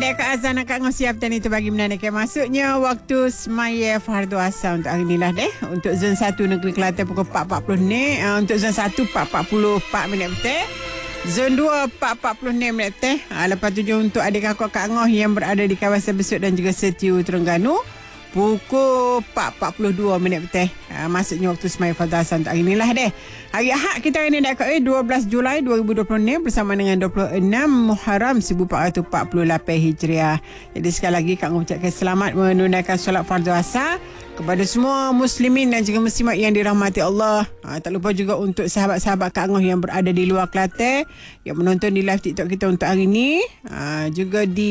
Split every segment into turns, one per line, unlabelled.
Kak Azan nak Kak siap dan itu bagi menandakan masuknya waktu semaya fardu asar untuk hari ni lah deh. Untuk zon 1 Negeri Kelantan pukul 4.40 ni. Untuk zon 1 4.44 minit betul. Zon 2 4.46 minit betul. Lepas tu untuk adik kakak Kak Ngoh yang berada di kawasan Besut dan juga Setiu Terengganu. Pukul 4.42 minit betul. Masuknya waktu semaya fardu asar untuk hari ni lah deh. Hari Ahad kita hari ni dah 12 Julai 2020 bersama dengan 26 Muharram 1448 Hijriah. Jadi sekali lagi Kak mengucapkan selamat menunaikan solat fardu asar kepada semua muslimin dan juga muslimat yang dirahmati Allah. Tak lupa juga untuk sahabat-sahabat Kak Ngoh yang berada di luar Kelantan yang menonton di live TikTok kita untuk hari ni, juga di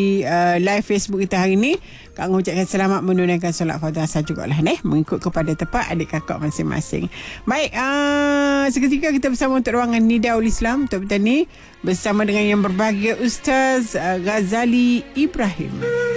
live Facebook kita hari ni. Kak Ngoh ucapkan selamat menunaikan solat fardu asar jugalah mengikut kepada tempat adik kakak masing-masing. Baik, seketika kita bersama untuk ruangan Nidaul Islam untuk petang ni bersama dengan yang berbahagia Ustaz Ghazali Ibrahim.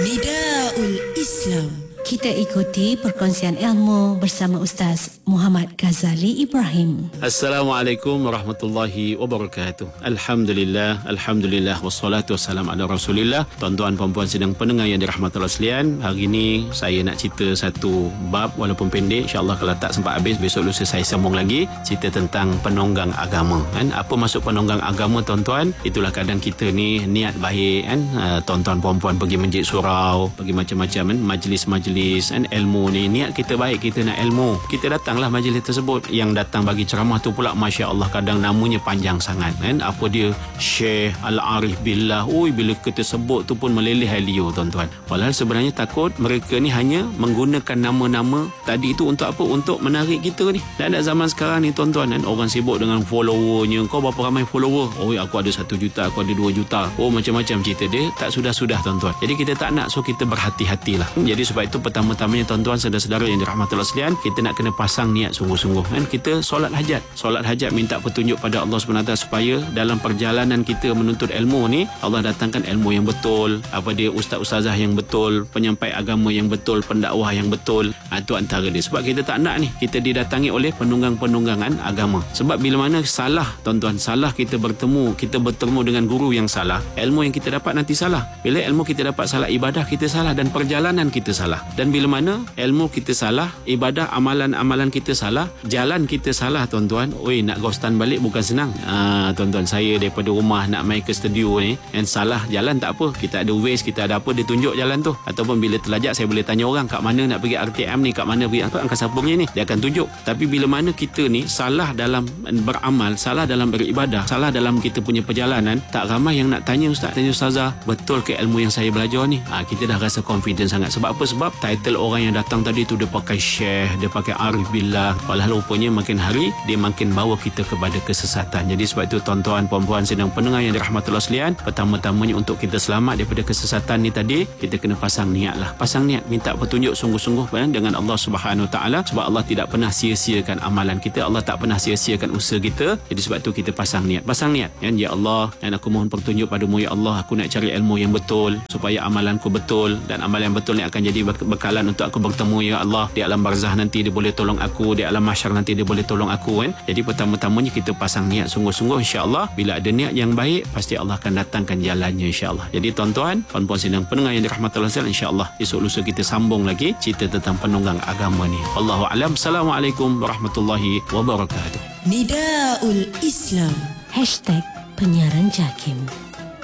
Nidaul Islam. Kita ikuti perkongsian ilmu bersama Ustaz Muhammad Ghazali Ibrahim.
Assalamualaikum warahmatullahi wabarakatuh. Alhamdulillah, alhamdulillah wassalatu wassalamu ala Rasulillah. Tuan-tuan puan-puan sedang pendengar yang dirahmati Allah sekalian, hari ini saya nak cerita satu bab walaupun pendek. InsyaAllah kalau tak sempat habis, besok lusa saya sambung lagi cerita tentang penunggang agama kan. Apa maksud penunggang agama tuan-tuan? Itulah kadang kita ni niat baik kan, tuan-tuan puan-puan pergi masjid surau, pergi macam-macam kan, majlis-majlis kan, ilmu ni niat kita baik, kita nak ilmu, kita datanglah majlis tersebut. Yang datang bagi ceramah tu pula Masya Allah kadang namanya panjang sangat kan, apa dia Syekh Al-Arif Billah. Bila kita sebut tu pun meleleh liur tuan-tuan. Padahal sebenarnya takut mereka ni hanya menggunakan nama-nama tadi tu untuk apa? Untuk menarik kita ni. Dan ada zaman sekarang ni tuan-tuan kan, orang sibuk dengan followernya. Kau berapa ramai follower? Aku ada 1 juta, aku ada 2 juta. Macam-macam cerita dia. Tak sudah-sudah tuan-tuan. Jadi kita tak nak, so kita berhati-hatilah. Jadi sebab itu pertama-tamanya tuan-tuan saudara-saudara yang dirahmati Allah sekalian, kita nak kena pasang niat sungguh-sungguh kan. Kita solat hajat minta petunjuk pada Allah SWT supaya dalam perjalanan kita menuntut ilmu ni Allah datangkan ilmu yang betul, ustaz-ustazah yang betul, penyampai agama yang betul, pendakwah yang betul. Itu antara dia. Sebab kita tak nak ni kita didatangi oleh penunggang-penunggangan agama. Sebab bila mana salah tuan-tuan, salah kita bertemu dengan guru yang salah, ilmu yang kita dapat nanti salah. Bila ilmu kita dapat salah, ibadah kita salah dan perjalanan kita salah. Dan bila mana ilmu kita salah, ibadah, amalan-amalan kita salah, jalan kita salah tuan-tuan, nak ghostan balik bukan senang. Tuan-tuan, saya daripada rumah nak main ke studio ni and salah jalan tak apa, kita ada Waze, kita ada apa, dia tunjuk jalan tu. Ataupun bila terlajak saya boleh tanya orang kat mana nak pergi RTM ni, kat mana pergi Angkasa Purnya ni, dia akan tunjuk. Tapi bila mana kita ni salah dalam beramal, salah dalam beribadah, salah dalam kita punya perjalanan, tak ramai yang nak tanya ustaz, tanya ustazah, betul ke ilmu yang saya belajar ni? Kita dah rasa confident sangat. Sebab apa? Sebab title orang yang datang tadi tu dia pakai Syekh, dia pakai Arif Billah. Padahal rupanya makin hari dia makin bawa kita kepada kesesatan. Jadi sebab itu tuan-tuan puan-puan sedang pendengar yang dirahmati Allah sekalian, pertama-tamanya untuk kita selamat daripada kesesatan ni tadi, kita kena pasang niat lah. Pasang niat, minta petunjuk sungguh-sungguh dengan Allah Subhanahu Wa Taala. Sebab Allah tidak pernah sia-siakan amalan kita, Allah tak pernah sia-siakan usaha kita. Jadi sebab itu kita pasang niat kan, ya Allah, dan aku mohon petunjuk padamu ya Allah, aku nak cari ilmu yang betul supaya amalanku betul, dan amalan yang betul ni akan jadi bekalan untuk aku bertemu ya Allah di alam barzah nanti, dia boleh tolong aku, di alam mahsyar nanti dia boleh tolong aku kan. Jadi pertama-tamanya kita pasang niat sungguh-sungguh, insya-Allah bila ada niat yang baik pasti Allah akan datangkan jalannya insya-Allah. Jadi tuan-tuan, puan-puan sedang pendengar yang dirahmati Allah sekalian, insya-Allah esok lusa kita sambung lagi cerita tentang penunggang agama ni. Wallahu a'lam. Assalamualaikum warahmatullahi wabarakatuh.
Nidaul Islam #penyiaran JAKIM.